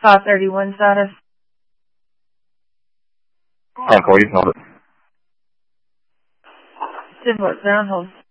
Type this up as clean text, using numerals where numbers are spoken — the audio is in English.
531 status. 10-4, you can hold it. 10-4, clear on hold.